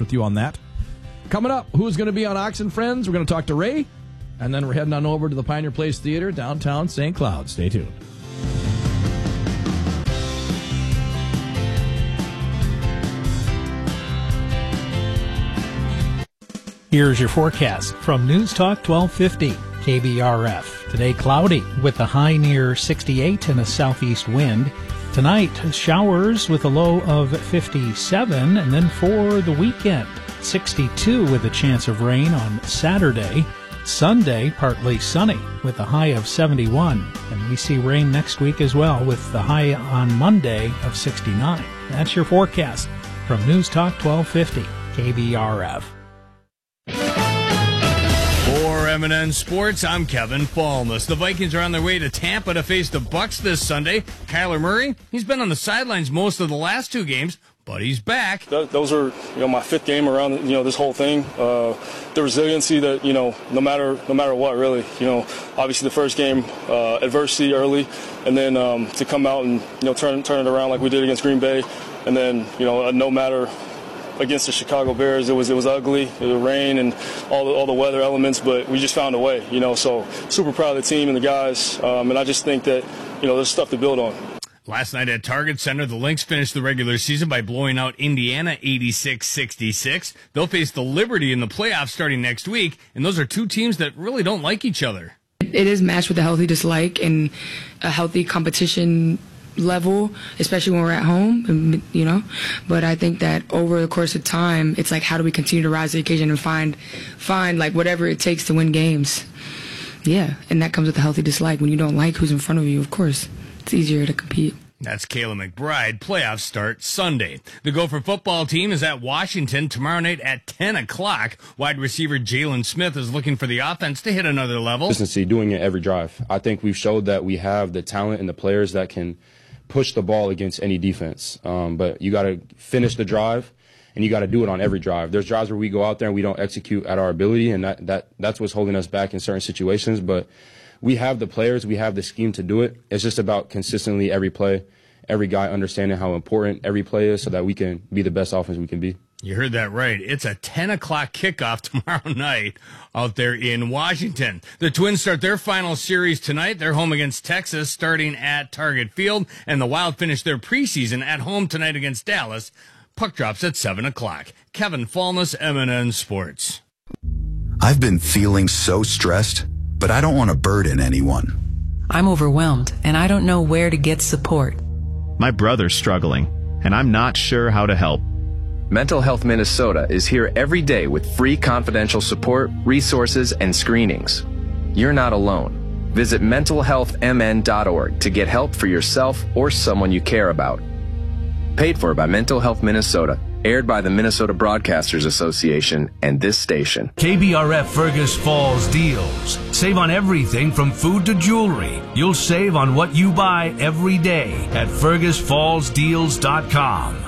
with you on that. Coming up, who's going to be on Ox and Friends? We're going to talk to Ray, and then we're heading on over to the Pioneer Place Theater, downtown St. Cloud. Stay tuned. Here's your forecast from News Talk 1250 KBRF. Today cloudy with a high near 68 and a southeast wind. Tonight showers with a low of 57, and then for the weekend 62 with a chance of rain on Saturday. Sunday partly sunny with a high of 71, and we see rain next week as well with the high on Monday of 69. That's your forecast from News Talk 1250 KBRF. For M&N Sports, I'm Kevin Falmus. The Vikings are on their way to Tampa to face the Bucs this Sunday. Kyler Murray, he's been on the sidelines most of the last two games, but he's back. Those are, my fifth game around, this whole thing. The resiliency that, no matter what, really. Obviously the first game, adversity early, and then to come out and, turn it around like we did against Green Bay, and then, no matter against the Chicago Bears, it was ugly, the rain and all the weather elements, but we just found a way, so super proud of the team and the guys, and I just think that, there's stuff to build on. Last night at Target Center, the Lynx finished the regular season by blowing out Indiana 86-66. They'll face the Liberty in the playoffs starting next week, and those are two teams that really don't like each other. It is matched with a healthy dislike and a healthy competition level, especially when we're at home, but I think that over the course of time, it's like, how do we continue to rise to the occasion and find like whatever it takes to win games? Yeah, and that comes with a healthy dislike. When you don't like who's in front of you, of course, it's easier to compete. That's Kayla McBride. Playoffs start Sunday. The Gopher football team is at Washington tomorrow night at 10 o'clock. Wide receiver Jalen Smith is looking for the offense to hit another level. Consistency, doing it every drive. I think we've showed that we have the talent and the players that can push the ball against any defense. But you got to finish the drive, and you got to do it on every drive. There's drives where we go out there and we don't execute at our ability, and that's what's holding us back in certain situations. But we have the players, we have the scheme to do it. It's just about consistently every play, every guy understanding how important every play is so that we can be the best offense we can be. You heard that right. It's a 10 o'clock kickoff tomorrow night out there in Washington. The Twins start their final series tonight. They're home against Texas starting at Target Field, and the Wild finish their preseason at home tonight against Dallas. Puck drops at 7 o'clock. Kevin Falmus, M&N Sports. I've been feeling so stressed, but I don't want to burden anyone. I'm overwhelmed, and I don't know where to get support. My brother's struggling, and I'm not sure how to help. Mental Health Minnesota is here every day with free confidential support, resources, and screenings. You're not alone. Visit mentalhealthmn.org to get help for yourself or someone you care about. Paid for by Mental Health Minnesota. Aired by the Minnesota Broadcasters Association and this station. KBRF Fergus Falls deals. Save on everything from food to jewelry. You'll save on what you buy every day at FergusFallsDeals.com.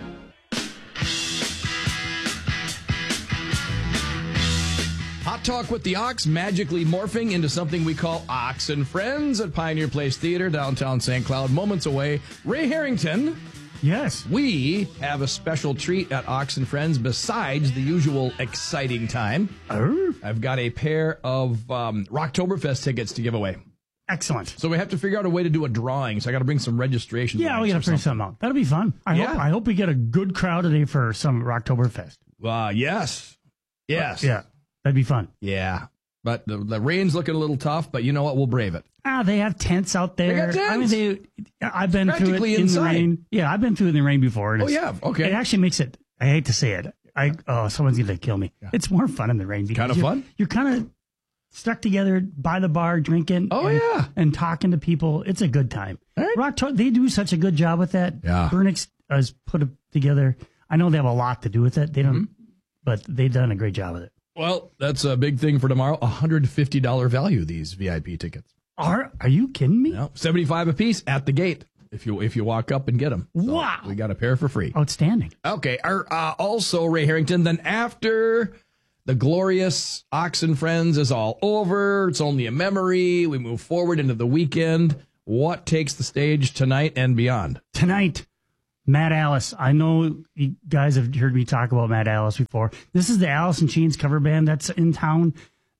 Hot Talk with the Ox magically morphing into something we call Ox and Friends at Pioneer Place Theater, downtown St. Cloud, moments away. Ray Harrington. Yes. We have a special treat at Ox and Friends besides the usual exciting time. I've got a pair of Rocktoberfest tickets to give away. Excellent. So we have to figure out a way to do a drawing, so I got to bring some registration. Yeah, we got to figure something out. That'll be fun. I hope we get a good crowd today for some Rocktoberfest. Yes. Yeah, that'd be fun. Yeah. But the rain's looking a little tough, but you know what? We'll brave it. They have tents out there. They got tents. I mean, I've been through it in the rain. Yeah, I've been through it in the rain before. And okay. It actually makes it, I hate to say it. Someone's going to kill me. Yeah. It's more fun in the rain. Kind of fun? You're kind of stuck together by the bar drinking. And talking to people. It's a good time. Right. They do such a good job with that. Yeah. Burnix has put it together. I know they have a lot to do with it. They don't, but they've done a great job with it. Well, that's a big thing for tomorrow. $150 value, these VIP tickets. Are you kidding me? No, $75 a piece at the gate if you walk up and get them. So wow. We got a pair for free. Outstanding. Okay. Also, Ray Harrington, then after the glorious Ox and Friends is all over, it's only a memory, we move forward into the weekend, what takes the stage tonight and beyond? Tonight, Matt Alice. I know you guys have heard me talk about Matt Alice before. This is the Alice in Chains cover band that's in town.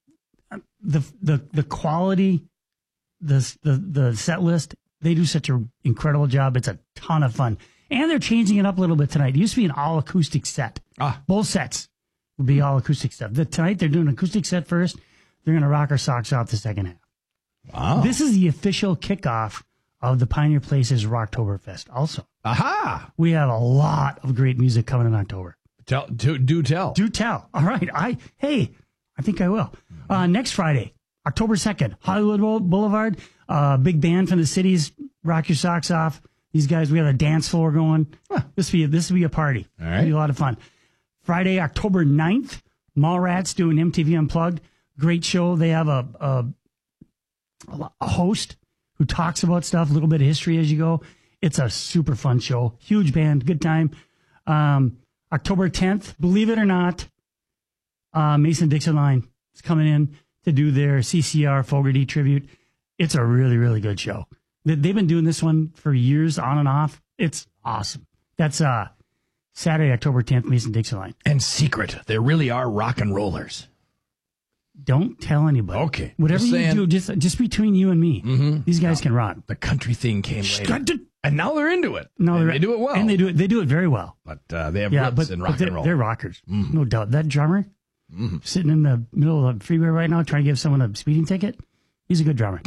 The quality, the set list, they do such an incredible job. It's a ton of fun. And they're changing it up a little bit tonight. It used to be an all acoustic set. Both sets would be all acoustic stuff. Tonight they're doing an acoustic set first. They're going to rock our socks off the second half. Wow. This is the official kickoff of the Pioneer Places Rocktoberfest also. Aha! We have a lot of great music coming in October. Do tell. Do tell. All right. I think I will. Next Friday, October 2nd, Hollywood Boulevard, big band from the cities, rock your socks off. These guys, we have a dance floor going. This will be a party. All right. It'll be a lot of fun. Friday, October 9th, Mallrats doing MTV Unplugged. Great show. They have a host who talks about stuff, a little bit of history as you go. It's a super fun show. Huge band, good time. October 10th, believe it or not, Mason-Dixon Line is coming in to do their CCR Fogarty tribute. It's a really, really good show. They've been doing this one for years, on and off. It's awesome. That's Saturday, October 10th, Mason-Dixon Line. And secret, they really are rock and rollers. Don't tell anybody. Okay. Whatever you do, just between you and me. Mm-hmm. These guys can rock. The country thing came later. And now they're into it. No, they do it well. And they do it very well. But they have roots in rock and roll. They're rockers. No doubt. That drummer sitting in the middle of the freeway right now trying to give someone a speeding ticket, he's a good drummer.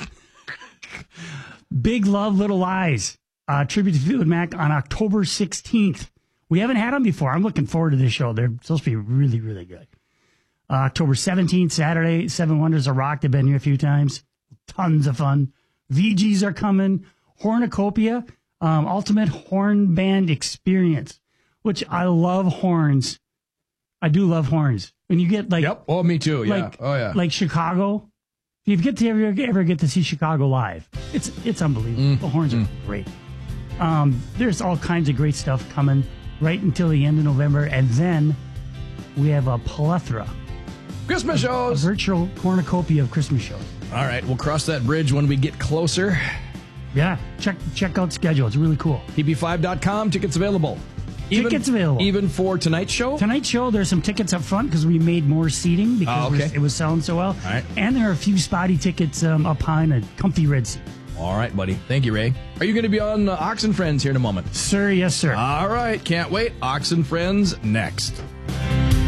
Big Love, Little Lies, tribute to Fleetwood Mac on October 16th. We haven't had them before. I'm looking forward to this show. They're supposed to be really, really good. October 17th, Saturday, Seven Wonders of Rock. They've been here a few times. Tons of fun. VGs are coming. Hornicopia, Ultimate Horn Band Experience, which I love horns. I do love horns. When you get like... Yep. Oh, me too. Yeah. Like Chicago. If you get to ever get to see Chicago live, it's unbelievable. The horns are great. There's all kinds of great stuff coming right until the end of November. And then we have a plethora. Christmas shows. A virtual cornucopia of Christmas shows. All right. We'll cross that bridge when we get closer. Yeah. Check out schedule. It's really cool. TP5.com. Tickets available. Available. Even for tonight's show? Tonight's show, there's some tickets up front because we made more seating because it was selling so well. All right. And there are a few spotty tickets up high in a comfy red seat. All right, buddy. Thank you, Ray. Are you going to be on Ox and Friends here in a moment? Sir, yes, sir. All right. Can't wait. Ox and Friends next.